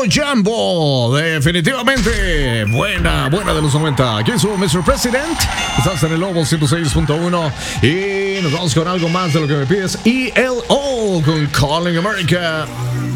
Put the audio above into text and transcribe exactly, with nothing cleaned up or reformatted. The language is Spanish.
Jambo. Definitivamente buena, buena de los noventa. Aquí su mister President. Estás en el Lobo ciento seis punto uno. Y nos vamos con algo más de lo que me pides. E L O con Calling America.